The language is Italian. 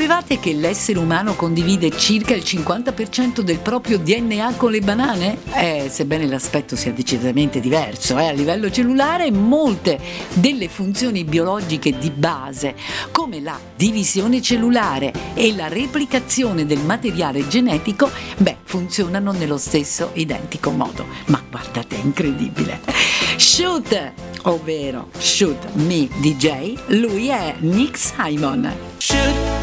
Sapevate che l'essere umano condivide circa il 50% del proprio DNA con le banane? Sebbene l'aspetto sia decisamente diverso, a livello cellulare molte delle funzioni biologiche di base, come la divisione cellulare e la replicazione del materiale genetico, funzionano nello stesso identico modo. Ma guardate, è incredibile. Shoot, ovvero Shoot Me DJ, lui è Nick Simon. Shoot